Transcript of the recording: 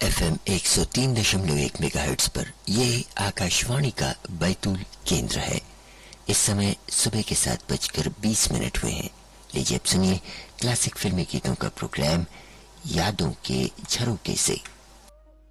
FM 103.1 megahertz पर ये आकाशवाणी का बैतूल केंद्र है। इस समय सुबह के 7:20 हुए हैं। लीजिए अब सुनिए क्लासिक फिल्मी गीतों का प्रोग्राम यादों के झरोके से।